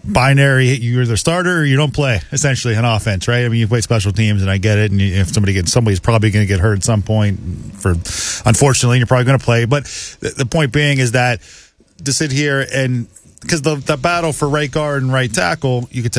binary. You're the starter or you don't play, essentially, on offense, right? I mean, you play special teams, and I get it. And if somebody's probably going to get hurt at some point, unfortunately, you're probably going to play. But the point being is that to sit here and because the battle for right guard and right tackle, you could